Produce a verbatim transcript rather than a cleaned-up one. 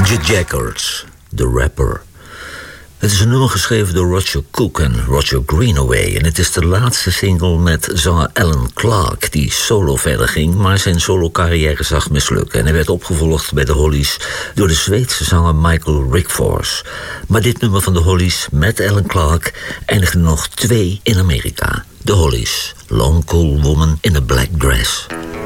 Midget Jackers, The Rapper. Het is een nummer geschreven door Roger Cook en Roger Greenaway. En het is de laatste single met zanger Alan Clark, die solo verder ging, maar zijn solo-carrière zag mislukken. En hij werd opgevolgd bij de Hollies door de Zweedse zanger Michael Rickfors. Maar dit nummer van de Hollies met Alan Clark eindigde nog twee in Amerika. De Hollies, Long Cool Woman in a Black Dress.